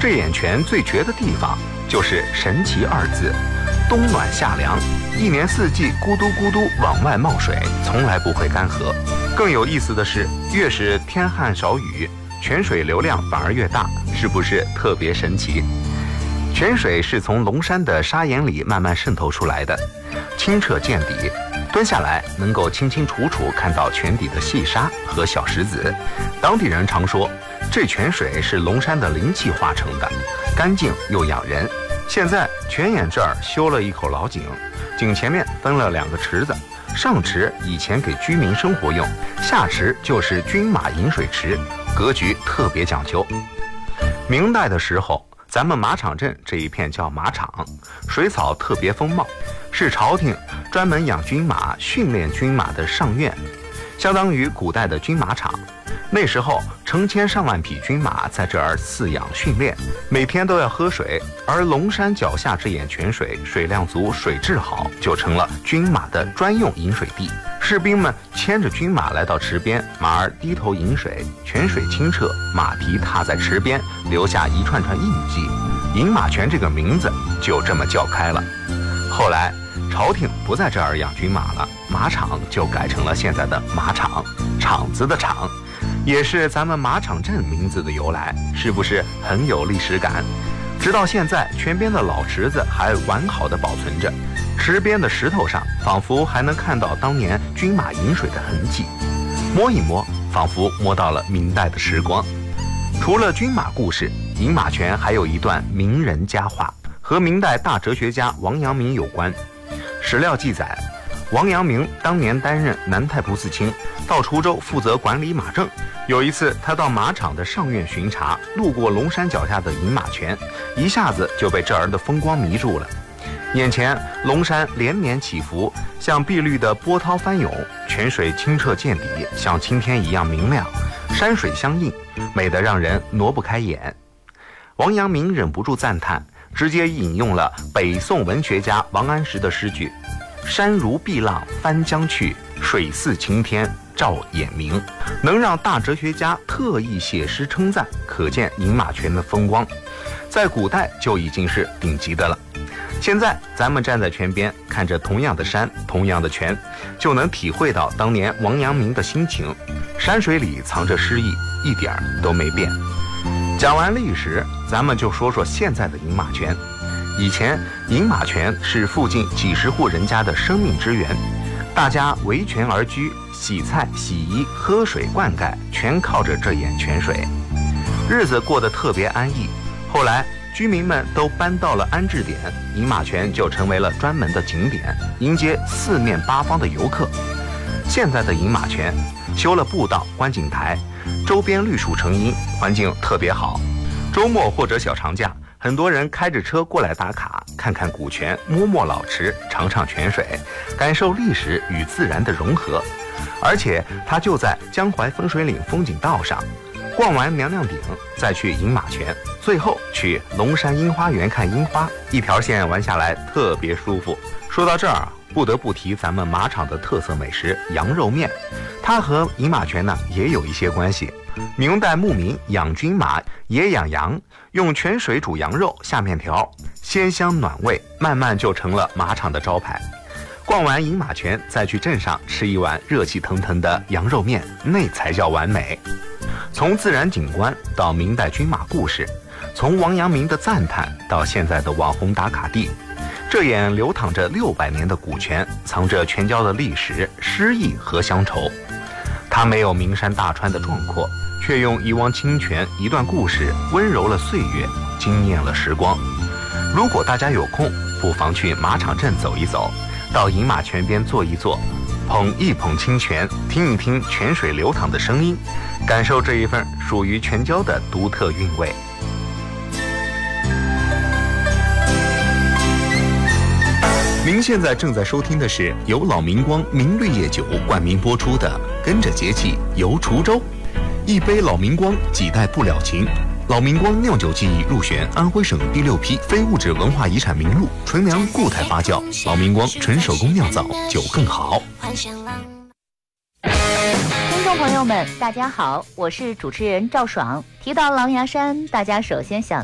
这眼泉最绝的地方就是神奇二字，冬暖夏凉，一年四季咕嘟咕嘟往外冒水，从来不会干涸。更有意思的是，越是天旱少雨，泉水流量反而越大，是不是特别神奇？泉水是从龙山的砂岩里慢慢渗透出来的，清澈见底，蹲下来能够清清楚楚看到泉底的细沙和小石子。当地人常说，这泉水是龙山的灵气化成的，干净又养人。现在泉眼这儿修了一口老井，井前面分了2个池子，上池以前给居民生活用，下池就是军马饮水池，格局特别讲究。明代的时候，咱们马场镇这一片叫马场，水草特别丰茂，是朝廷专门养军马、训练军马的上院，相当于古代的军马场。那时候成千上万匹军马在这儿饲养训练，每天都要喝水，而龙山脚下这眼泉水水量足，水质好，就成了军马的专用饮水地。士兵们牵着军马来到池边，马儿低头饮水，泉水清澈，马蹄踏在池边，留下一串串印记，饮马泉这个名字就这么叫开了。后来朝廷不在这儿养军马了，马场就改成了现在的马场，场子的场，也是咱们马场镇名字的由来，是不是很有历史感？直到现在，泉边的老池子还完好的保存着，池边的石头上仿佛还能看到当年军马饮水的痕迹，摸一摸，仿佛摸到了明代的时光。除了军马故事，饮马泉还有一段名人佳话，和明代大哲学家王阳明有关。史料记载，王阳明当年担任南太仆寺卿，到滁州负责管理马政。有一次他到马场的上院巡查，路过龙山脚下的饮马泉，一下子就被这儿的风光迷住了。眼前龙山连绵起伏，像碧绿的波涛翻涌，泉水清澈见底，像青天一样明亮，山水相映，美得让人挪不开眼。王阳明忍不住赞叹，直接引用了北宋文学家王安石的诗句：山如碧浪翻江去，水似晴天照眼明。能让大哲学家特意写诗称赞，可见饮马泉的风光在古代就已经是顶级的了。现在咱们站在泉边，看着同样的山，同样的泉，就能体会到当年王阳明的心情。山水里藏着诗意，一点儿都没变。讲完历史，咱们就说说现在的饮马泉。以前饮马泉是附近几十户人家的生命之源，大家围泉而居，洗菜、洗衣、喝水、灌溉，全靠着这眼泉水，日子过得特别安逸。后来居民们都搬到了安置点，饮马泉就成为了专门的景点，迎接四面八方的游客。现在的饮马泉修了步道、观景台，周边绿树成荫，环境特别好。周末或者小长假，很多人开着车过来打卡，看看古泉，摸摸老池，尝尝泉水，感受历史与自然的融合。而且它就在江淮分水岭风景道上，逛完娘娘顶再去饮马泉，最后去龙山樱花园看樱花，一条线玩下来特别舒服。说到这儿，不得不提咱们马场的特色美食羊肉面，它和饮马泉呢也有一些关系。明代牧民养军马也养羊，用泉水煮羊肉下面条，鲜香暖胃，慢慢就成了马场的招牌。逛完饮马泉，再去镇上吃一碗热气腾腾的羊肉面，那才叫完美。从自然景观到明代军马故事，从王阳明的赞叹到现在的网红打卡地，这眼流淌着600年的古泉，藏着泉郊的历史、诗意和乡愁。它没有名山大川的壮阔，却用一汪清泉、一段故事温柔了岁月，惊艳了时光。如果大家有空，不妨去马场镇走一走，到饮马泉边坐一坐，捧一捧清泉，听一听泉水流淌的声音，感受这一份属于泉郊的独特韵味。您现在正在收听的是由老明光明绿叶酒冠名播出的《跟着节气游滁州》，一杯老明光，几代不了情。老明光酿酒技艺入选安徽省第6批非物质文化遗产名录，纯粮固态发酵，老明光纯手工酿造，酒更好。 听众朋友们，大家好，我是主持人赵爽。提到狼牙山，大家首先想